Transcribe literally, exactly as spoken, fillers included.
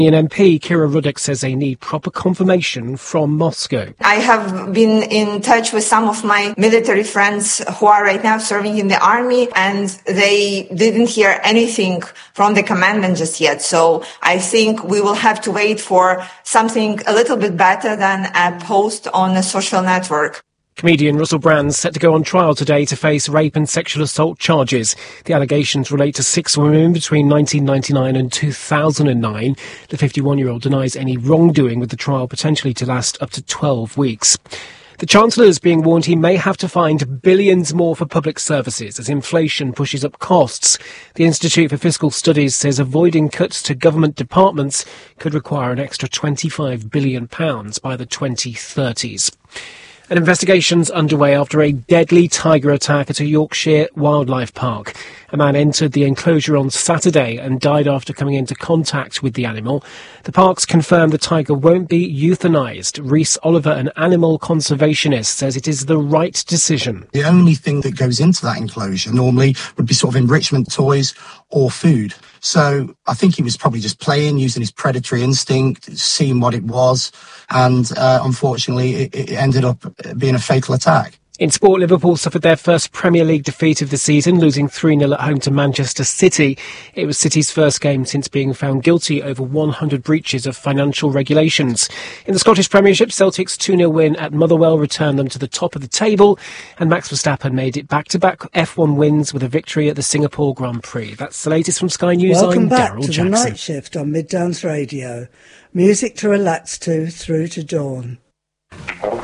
An M P, Kira Rudik, says they need proper confirmation from Moscow. I have been in touch with some of my military friends who are right now serving in the army, and they didn't hear anything from the commandant just yet. So I think we will have to wait for something a little bit better than a post on a social network. Comedian Russell Brand's set to go on trial today to face rape and sexual assault charges. The allegations relate to six women between nineteen ninety-nine and two thousand nine. The fifty-one-year-old denies any wrongdoing, with the trial potentially to last up to twelve weeks. The Chancellor is being warned he may have to find billions more for public services as inflation pushes up costs. The Institute for Fiscal Studies says avoiding cuts to government departments could require an extra twenty-five billion pounds by the twenty thirties. An investigation's underway after a deadly tiger attack at a Yorkshire wildlife park. A man entered the enclosure on Saturday and died after coming into contact with the animal. The parks confirmed the tiger won't be euthanised. Rhys Oliver, an animal conservationist, says it is the right decision. The only thing that goes into that enclosure normally would be sort of enrichment toys or food. So I think he was probably just playing, using his predatory instinct, seeing what it was, and uh, unfortunately it, it ended up being a fatal attack. In sport, Liverpool suffered their first Premier League defeat of the season, losing three nil at home to Manchester City. It was City's first game since being found guilty over one hundred breaches of financial regulations. In the Scottish Premiership, Celtic's two nil win at Motherwell returned them to the top of the table, and Max Verstappen made it back-to-back F one wins with a victory at the Singapore Grand Prix. That's the latest from Sky News. Welcome I'm back Daryl to Jackson. The Night Shift on Mid Downs Radio. Music to relax to through to dawn.